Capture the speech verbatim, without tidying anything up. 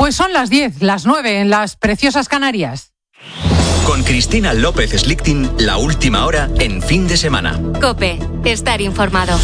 Pues son las diez, las nueve en las preciosas Canarias. Con Cristina López Slichting, la última hora en fin de semana. COPE, estar informado.